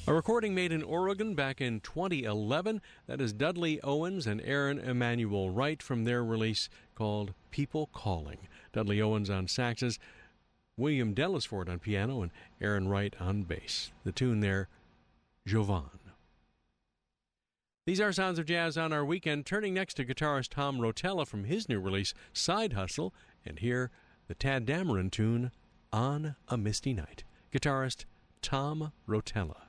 A recording made in Oregon back in 2011. That is Dudley Owens and Aaron Emanuel Wright from their release called People Calling. Dudley Owens on saxes, William Dellisford on piano, and Aaron Wright on bass. The tune there, Jovan. These are Sounds of Jazz on our weekend, turning next to guitarist Tom Rotella from his new release, Side Hustle, and here the Tad Dameron tune, On a Misty Night. Guitarist Tom Rotella.